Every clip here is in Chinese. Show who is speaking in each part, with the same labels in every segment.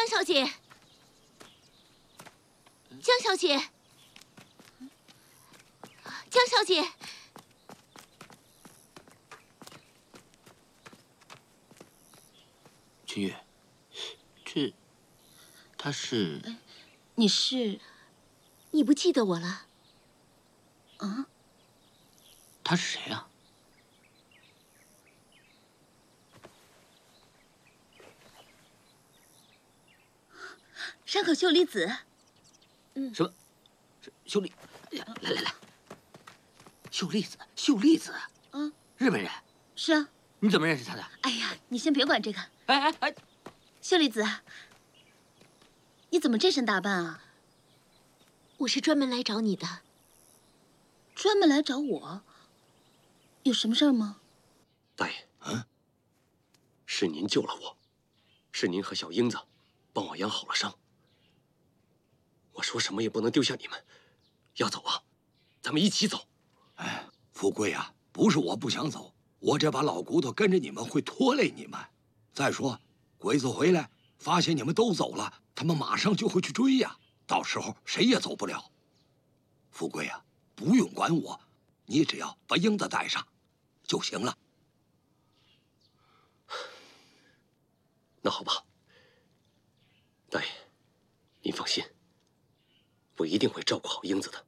Speaker 1: 江小姐，江小姐，江小姐，
Speaker 2: 君越，他是？
Speaker 1: 你是？你不记得我了？啊？
Speaker 2: 他是谁啊？
Speaker 1: 山口秀里子。
Speaker 2: 什么？秀丽？来，秀丽子，秀丽子。日本人。
Speaker 1: 是啊。
Speaker 2: 你怎么认识他的？
Speaker 1: 哎呀，你先别管这个。
Speaker 2: 哎，
Speaker 1: 秀丽子，你怎么这身打扮啊？我是专门来找你的。专门来找我？有什么事儿吗？
Speaker 3: 大爷，是您救了我，是您和小英子帮我养好了伤。我说什么也不能丢下你们，要走啊，咱们一起走。
Speaker 4: 哎，富贵啊，不是我不想走，我这把老骨头跟着你们会拖累你们。再说，鬼子回来发现你们都走了，他们马上就会去追呀，到时候谁也走不了。富贵啊，不用管我，你只要把英子带上就行了。
Speaker 3: 那好吧，大爷，您放心，我一定会照顾好英子的。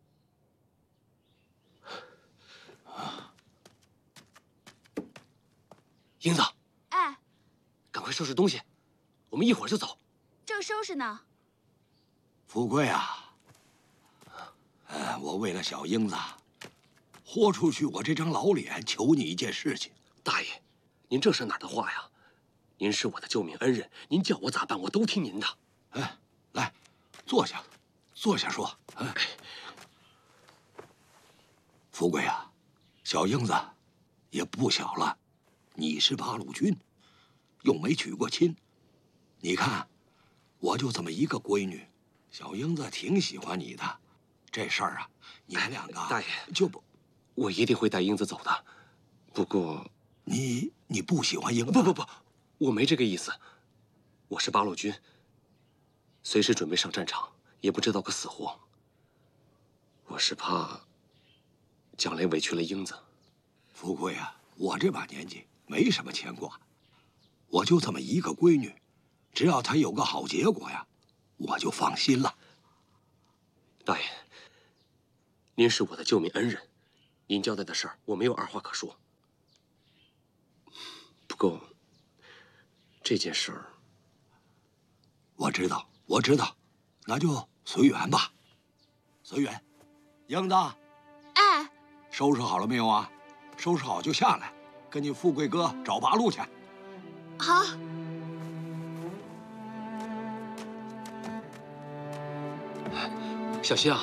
Speaker 3: 英子，
Speaker 5: 哎，
Speaker 3: 赶快收拾东西，我们一会儿就走。
Speaker 5: 正收拾呢。
Speaker 4: 富贵啊，我为了小英子，豁出去我这张老脸，求你一件事情。
Speaker 3: 大爷，您这是哪儿的话呀？您是我的救命恩人，您叫我咋办，我都听您的。
Speaker 4: 哎，来，坐下说。富贵啊，小英子也不小了，你是八路军，又没娶过亲，你看，我就这么一个闺女，小英子挺喜欢你的，这事儿啊，你们两个
Speaker 3: 大爷
Speaker 4: 就不，
Speaker 3: 我一定会带英子走的。不过，
Speaker 4: 你不喜欢英子？
Speaker 3: 不，我没这个意思。我是八路军，随时准备上战场，也不知道个死活。我是怕将来委屈了英子。
Speaker 4: 富贵啊，我这把年纪没什么牵挂，我就这么一个闺女，只要她有个好结果呀，我就放心了。
Speaker 3: 大爷，您是我的救命恩人，您交代的事儿我没有二话可说。不过，这件事儿，
Speaker 4: 我知道，那就随缘吧，随缘。英子，
Speaker 5: 哎，
Speaker 4: 收拾好了没有啊？收拾好就下来，跟你富贵哥找八路去。
Speaker 5: 好。
Speaker 3: 小心啊！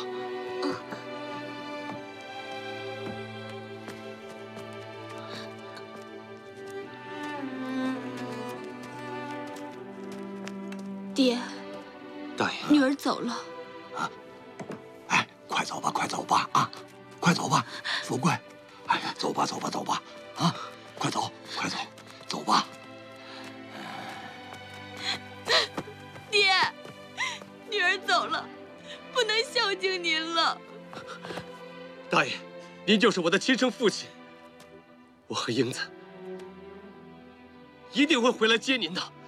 Speaker 5: 爹，
Speaker 3: 大爷，
Speaker 5: 女儿走了。
Speaker 4: 哎，快走吧啊！快走吧，富贵。哎呀，走吧啊！快走，走吧。
Speaker 5: 爹，女儿走了，不能孝敬您了。
Speaker 3: 大爷，您就是我的亲生父亲，我和英子一定会回来接您的。